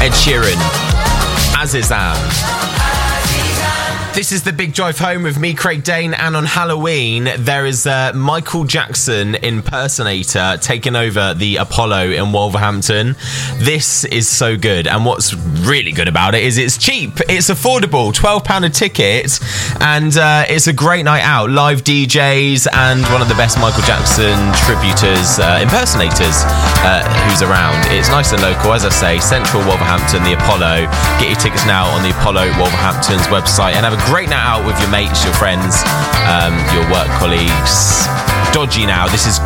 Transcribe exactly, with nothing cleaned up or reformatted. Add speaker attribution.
Speaker 1: Ed Sheeran. Azizam. This is the Big Drive Home with me, Craig Dane, and on Halloween there is a Michael Jackson impersonator taking over the Apollo in Wolverhampton. This is so good, and what's really good about it is it's cheap, it's affordable, twelve pounds a ticket, and uh, it's a great night out. Live D Js and one of the best Michael Jackson tributers, uh, impersonators uh, who's around. It's nice and local, as I say, central Wolverhampton, the Apollo. Get your tickets now on the Apollo Wolverhampton's website and have a great night out with your mates, your friends, um, your work colleagues. Dodgy now. This is